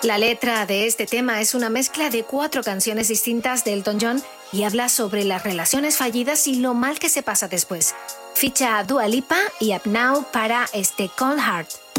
La letra de este tema es una mezcla de 4 canciones distintas de Elton John y habla sobre las relaciones fallidas y lo mal que se pasa después. Ficha a Dua Lipa y Up Now para este Cold Heart.